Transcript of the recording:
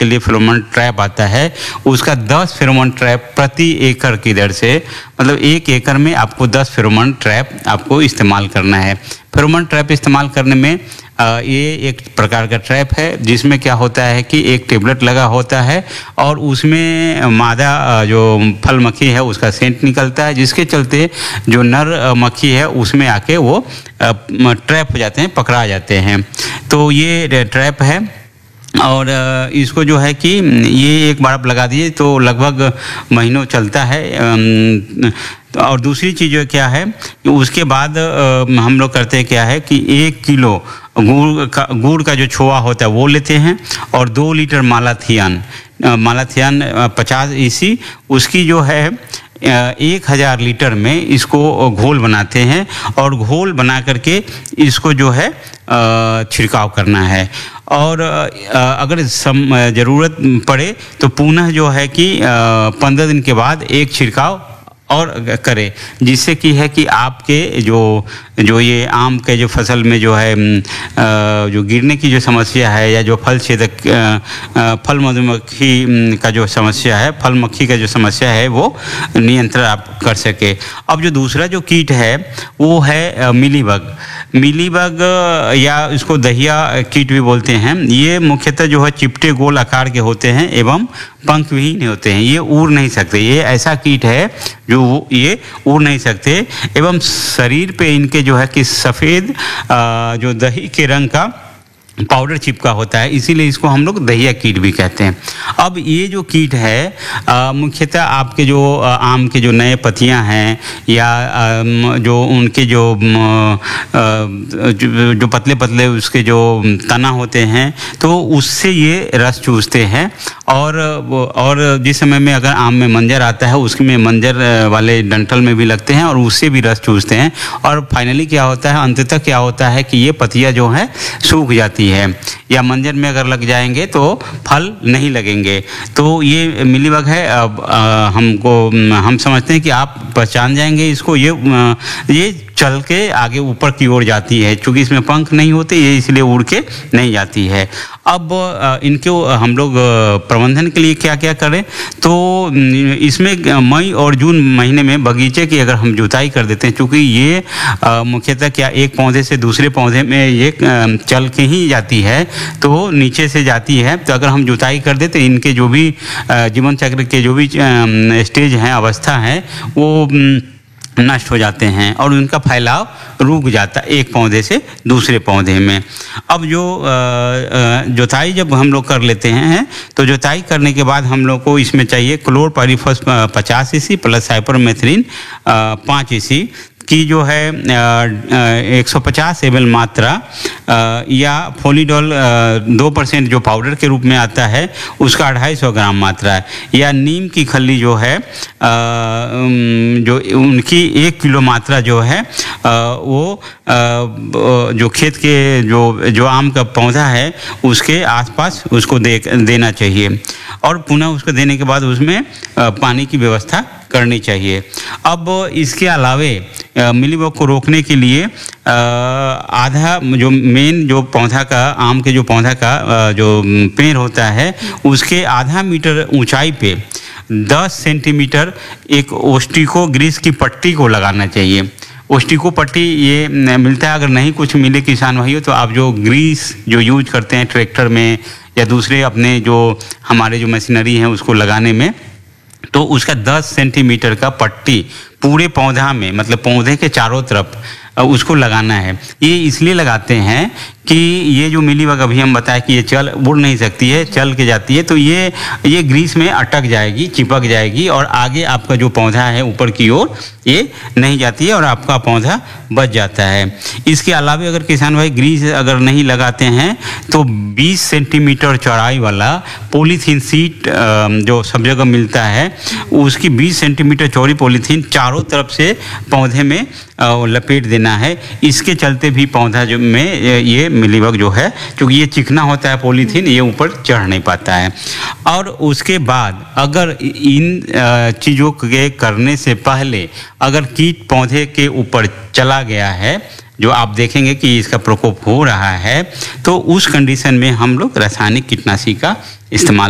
के लिए pheromone trap आता है, उसका 10 फेरोमोन ट्रैप प्रति एकड़ की दर से, मतलब 1 एकड़ में आपको 10 फेरोमोन ट्रैप आपको इस्तेमाल करना है। फेरोमोन ट्रैप इस्तेमाल करने में ये एक प्रकार का ट्रैप है जिसमें क्या होता है कि एक टेबलेट लगा होता है और उसमें मादा जो फल मक्खी है उसका सेंट निकलता है, जिसके चलते जो नर मक्खी है उसमें आके वो ट्रैप हो जाते हैं, पकड़ा जाते हैं। तो ये ट्रैप है और इसको जो है कि ये एक बार आप लगा दीजिए तो लगभग महीनों चलता है। और दूसरी चीज़ क्या है कि उसके बाद हम लोग करते हैं क्या है कि 1 किलो गुड़ का जो छोआ होता है वो लेते हैं और 2 लीटर मालाथियन 50 EC उसकी जो है 1000 लीटर में इसको घोल बनाते हैं और घोल बना करके इसको जो है छिड़काव करना है। और अगर ज़रूरत पड़े तो पुनः जो है कि 15 दिन के बाद एक छिड़काव और करें, जिससे कि है कि आपके जो ये आम के जो फसल में जो है जो गिरने की जो समस्या है या जो फल छेदक फल मधुमक्खी का जो समस्या है, फल मक्खी का जो समस्या है वो नियंत्रण आप कर सके। अब जो दूसरा जो कीट है वो है मिलीबग या इसको दहिया कीट भी बोलते हैं। ये मुख्यतः जो है चिपटे गोल आकार के होते हैं एवं पंख विहीन होते हैं। ये उड़ नहीं सकते, ये ऐसा कीट है जो ये उड़ नहीं सकते एवं शरीर पे इनके जो है कि सफ़ेद जो दही के रंग का पाउडर चिपका होता है, इसीलिए इसको हम लोग दहिया कीट भी कहते हैं। अब ये जो कीट है मुख्यतः आपके जो आम के जो नए पत्तियां हैं या जो उनके जो पतले पतले उसके जो तना होते हैं तो उससे ये रस चूसते हैं। और जिस समय में अगर आम में मंजर आता है उसमें मंजर वाले डंठल में भी लगते हैं और उससे भी रस चूसते हैं। और फाइनली क्या होता है, अंततः क्या होता है कि ये पत्तियां जो है सूख जाती है या मंजर में अगर लग जाएंगे तो फल नहीं लगेंगे। तो ये मिलीबग है। अब हम समझते हैं कि आप पहचान जाएंगे इसको। ये चल के आगे ऊपर की ओर जाती है, क्योंकि इसमें पंख नहीं होते, ये इसलिए उड़ के नहीं जाती है। अब इनको हम लोग प्रबंधन के लिए क्या क्या करें, तो इसमें मई और जून महीने में बगीचे की अगर हम जुताई कर देते हैं, क्योंकि ये मुख्यतः क्या एक पौधे से दूसरे पौधे में ये चल के ही जाती है, तो नीचे से जाती है। तो अगर हम जुताई कर देते तो इनके जो भी जीवन चक्र के जो भी स्टेज हैं, अवस्था है, वो नष्ट हो जाते हैं और उनका फैलाव रुक जाता है एक पौधे से दूसरे पौधे में। अब जो जुताई जब हम लोग कर लेते हैं तो जुताई करने के बाद हम लोग को इसमें चाहिए chlorpyrifos 50 EC plus cypermethrin 5 EC की जो है 150 ml मात्रा या फोलिडोल 2% जो पाउडर के रूप में आता है उसका 250 ग्राम मात्रा है, या नीम की खल्ली जो है जो उनकी 1 किलो मात्रा जो है वो जो खेत के जो आम का पौधा है उसके आसपास उसको देना चाहिए। और पुनः उसको देने के बाद उसमें पानी की व्यवस्था करनी चाहिए। अब इसके अलावे मिलीबग को रोकने के लिए आधा जो मेन जो पौधा का आम के जो पौधा का जो पेड़ होता है उसके आधा मीटर ऊंचाई पे 10 सेंटीमीटर एक ओस्टिको ग्रीस की पट्टी को लगाना चाहिए। ओस्टिको पट्टी ये मिलता है, अगर नहीं कुछ मिले किसान भाइयों तो आप जो ग्रीस जो यूज करते हैं ट्रैक्टर में या दूसरे अपने जो हमारे जो मशीनरी हैं उसको लगाने में, तो उसका 10 सेंटीमीटर का पट्टी पूरे पौधा में, मतलब पौधे के चारों तरफ उसको लगाना है। ये इसलिए लगाते हैं कि ये जो मिलीबग अभी हम बताए कि ये उड़ नहीं सकती है, चल के जाती है, तो ये ग्रीस में अटक जाएगी, चिपक जाएगी और आगे आपका जो पौधा है ऊपर की ओर ये नहीं जाती है और आपका पौधा बच जाता है। इसके अलावा अगर किसान भाई ग्रीस अगर नहीं लगाते हैं तो 20 सेंटीमीटर चौड़ाई वाला पॉलीथीन सीट जो सब जगह मिलता है, उसकी 20 सेंटीमीटर चौड़ी पॉलीथीन चारों तरफ से पौधे में लपेट देना है। इसके चलते भी पौधा जो में ये मिलीबग जो है, क्योंकि ये चिकना होता है पॉलीथीन, ये ऊपर चढ़ नहीं पाता है। और उसके बाद अगर इन चीज़ों के करने से पहले अगर कीट पौधे के ऊपर चला गया है, जो आप देखेंगे कि इसका प्रकोप हो रहा है, तो उस कंडीशन में हम लोग रासायनिक कीटनाशी का इस्तेमाल